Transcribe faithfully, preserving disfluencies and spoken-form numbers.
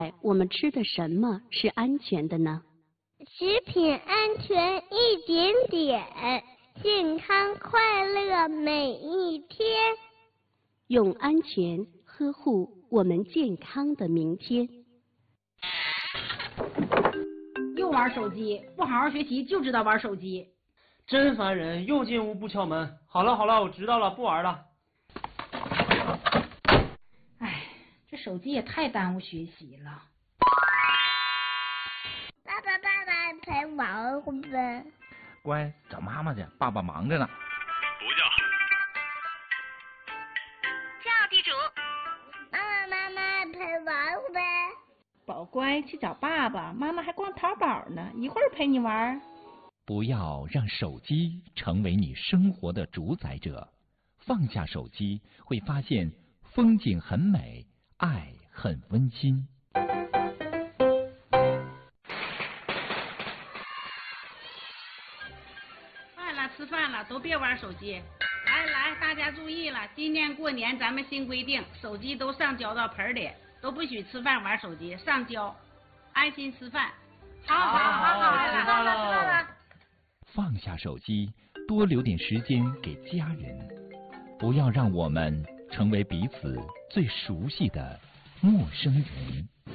我们吃的什么是安全的呢？ 食品安全一点点，健康快乐每一天。 用安全呵护我们健康的明天。 又玩手机，不好好学习就知道玩手机， 真烦人！又进屋不敲门。好了好了，我知道了，不玩了。 哎，这手机也太耽误学习了。 爸爸爸爸陪玩会呗。 乖，找妈妈去，爸爸忙着呢。 不叫。 叫地主。妈妈妈妈陪玩会呗。 宝乖，去找爸爸，妈妈还逛淘宝呢，一会儿陪你玩。 不要让手机成为你生活的主宰者，放下手机，会发现风景很美，爱很温馨。 饭了，吃饭了，都别玩手机。来来，大家注意了，今年过年咱们新规定，手机都上交到盆里，都不许吃饭玩手机，上交，安心吃饭。好好好好， 知道了。 放下手机，多留点时间给家人，不要让我们成为彼此最熟悉的陌生人。